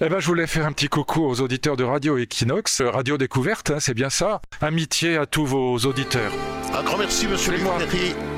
Eh ben, je voulais faire un petit coucou aux auditeurs de Radio Equinox, Radio Découverte, hein, c'est bien ça. Amitié à tous vos auditeurs. Un grand merci, monsieur C'est moi. Luc Néry.